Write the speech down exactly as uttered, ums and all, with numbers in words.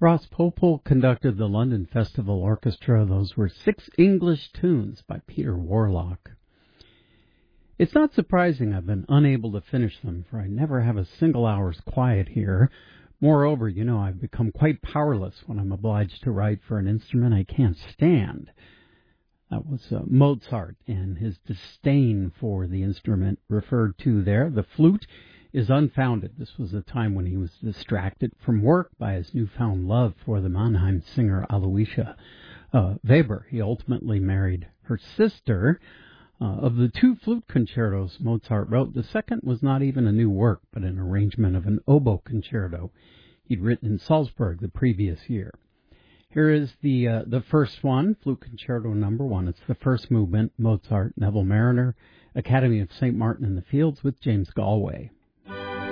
Ross Popel conducted the London Festival Orchestra. Those were six English tunes by Peter Warlock. It's not surprising I've been unable to finish them, for I never have a single hour's quiet here. Moreover, you know, I've become quite powerless when I'm obliged to write for an instrument I can't stand. That was uh, Mozart and his disdain for the instrument referred to there. The flute is unfounded. This was a time when he was distracted from work by his newfound love for the Mannheim singer Aloysia uh, Weber. He ultimately married her sister. Uh, of the two flute concertos Mozart wrote, the second was not even a new work, but an arrangement of an oboe concerto he'd written in Salzburg the previous year. Here is the uh, the first one, Flute Concerto Number One. It's the first movement, Mozart, Neville Marriner, Academy of Saint Martin in the Fields with James Galway.